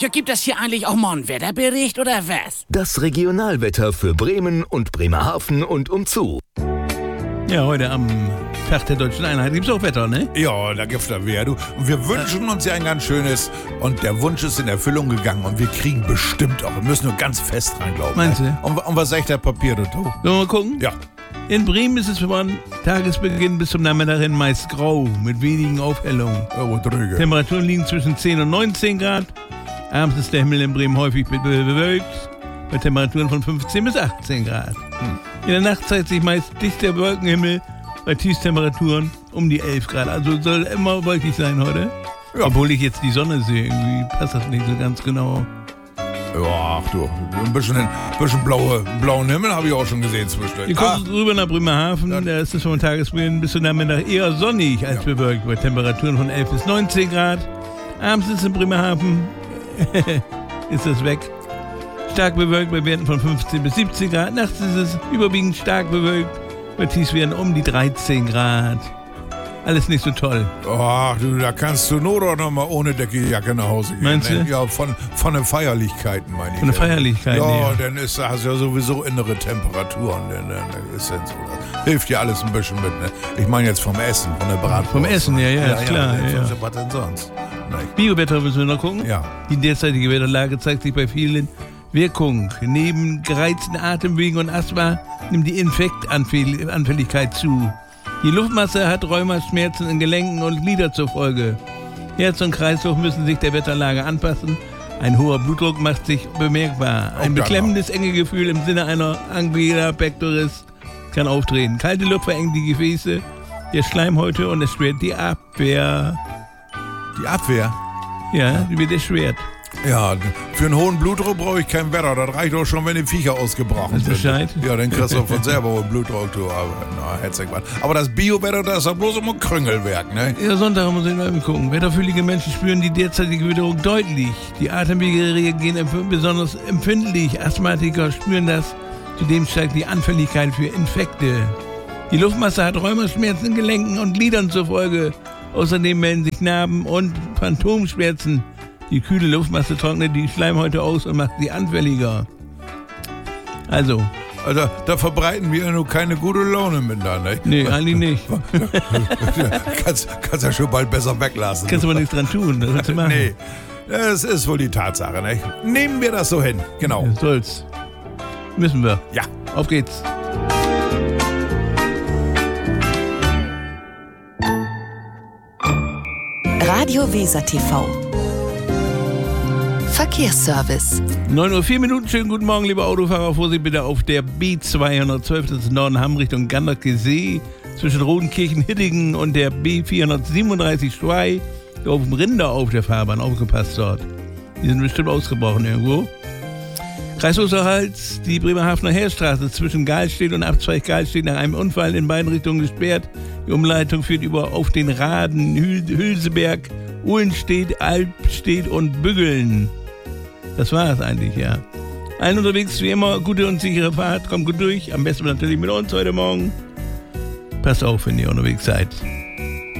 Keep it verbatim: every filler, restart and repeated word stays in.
Ja, gibt es hier eigentlich auch mal einen Wetterbericht oder was? Das Regionalwetter für Bremen und Bremerhaven und umzu. Ja, heute am Tag der Deutschen Einheit gibt's auch Wetter, ne? Ja, da gibt's da wieder, du. Und wir wünschen uns ja ein ganz schönes. Und der Wunsch ist in Erfüllung gegangen. Und wir kriegen bestimmt auch. Wir müssen nur ganz fest dran glauben. Meinst du? Und, und was sagt der Papier dazu? Sollen wir mal gucken? Ja. In Bremen ist es von Tagesbeginn bis zum Nachmittag hin meist grau, mit wenigen Aufhellungen. Ja, Trüge. Temperaturen liegen zwischen zehn und neunzehn Grad. Abends ist der Himmel in Bremen häufig be- be- bewölkt, bei Temperaturen von fünfzehn bis achtzehn Grad. Hm. In der Nacht zeigt sich meist dichter Wolkenhimmel, bei Tiefstemperaturen um die elf Grad. Also soll immer wolkig sein heute. Ja. Obwohl ich jetzt die Sonne sehe, irgendwie passt das nicht so ganz genau. Ja, ach du, ein bisschen, ein bisschen blaue, blauen Himmel habe ich auch schon gesehen zwischendurch. Wir kommen ah. rüber nach Bremerhaven, Dann. da ist es vom Tagesbeginn bis zum Nachmittag eher sonnig als ja. bewölkt, bei Temperaturen von elf bis neunzehn Grad. Abends ist es in Bremerhaven, ist es weg. Stark bewölkt bei Werten von fünfzehn bis siebzehn Grad. Nachts ist es überwiegend stark bewölkt, bei Tiefstwerten um die dreizehn Grad. Alles nicht so toll. Ach du, da kannst du nur doch noch mal ohne Deckjacke nach Hause gehen. Meinst du? Ja, von, von den Feierlichkeiten, meine ich. Von den Feierlichkeiten, ja. ja. Dann ist, hast du ja sowieso innere Temperaturen. Dann, dann ist dann so, das hilft dir alles ein bisschen mit. Ne? Ich meine jetzt vom Essen, von der Bratwurst. Vom Essen, ja, ja, ja ist klar. Ja, ja. Was denn sonst? Biowetter müssen wir noch gucken. Ja. Die derzeitige Wetterlage zeigt sich bei vielen Wirkung. Neben gereizten Atemwegen und Asthma nimmt die Infektanfälligkeit zu. Die Luftmasse hat Rheumaschmerzen in Gelenken und Glieder zur Folge. Herz und Kreislauf müssen sich der Wetterlage anpassen. Ein hoher Blutdruck macht sich bemerkbar. Ein beklemmendes Engegefühl im Sinne einer Angina pectoris kann auftreten. Kalte Luft verengt die Gefäße der Schleimhäute und erschwert die Abwehr. Die Abwehr? Ja, die wird erschwert. Ja, für einen hohen Blutdruck brauche ich kein Wetter. Das reicht auch schon, wenn die Viecher ausgebrochen sind. Bescheid? Ja, dann kriegst du auch von selber hohen Blutdruck. Du. Aber, na, herzlich was. Aber das Biowetter, das ist ja bloß immer Krüngelwerk, ne? Ja, Sonntag muss ich mal gucken. Wetterfühlige Menschen spüren die derzeitige Witterung deutlich. Die Atemwege reagieren empf- besonders empfindlich. Asthmatiker spüren das. Zudem steigt die Anfälligkeit für Infekte. Die Luftmasse hat Rheumaschmerzen in Gelenken und Gliedern zur Folge. Außerdem melden sich Narben und Phantomschmerzen. Die kühle Luftmasse trocknet die Schleimhäute aus und macht sie anfälliger. Also. Also, da verbreiten wir nur keine gute Laune miteinander. Nee, eigentlich nicht. kannst, kannst ja schon bald besser weglassen. Kannst aber nichts dran tun. Das willst du machen. Nee, das ist wohl die Tatsache, ne? Nehmen wir das so hin. Genau. Ja, soll's. Müssen wir. Ja. Auf geht's. Radio Weser T V. Verkehrsservice. neun Uhr vier Minuten, schönen guten Morgen, liebe Autofahrer. Vorsicht bitte auf der B zweihundertzwölf, das ist Norden-Hamm Richtung Ganderke See, zwischen Rodenkirchen-Hiddingen und der B vierhundertsiebenunddreißig Schwei, auf dem Rinder auf der Fahrbahn, aufgepasst dort. Die sind bestimmt ausgebrochen irgendwo. Kreis Osterholz, die Bremerhavener Heerstraße zwischen Gahlstedt und Abzweig Gahlstedt nach einem Unfall in beiden Richtungen gesperrt. Die Umleitung führt über auf den Raden, Hül- Hülseberg, Uhlenstedt, Albstedt und Büggeln. Das war es eigentlich, ja. Allen unterwegs wie immer, gute und sichere Fahrt, kommt gut durch. Am besten natürlich mit uns heute Morgen. Passt auf, wenn ihr unterwegs seid.